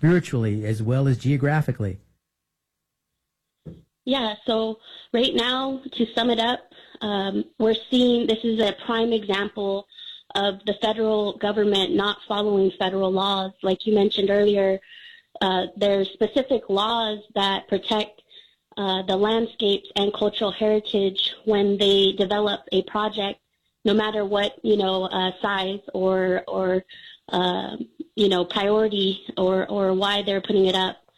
spiritually as well as geographically? Yeah, so right now, to sum it up, we're seeing this is a prime example of the federal government not following federal laws. Like you mentioned earlier, there's specific laws that protect the landscapes and cultural heritage when they develop a project, no matter what, size or priority or why they're putting it up.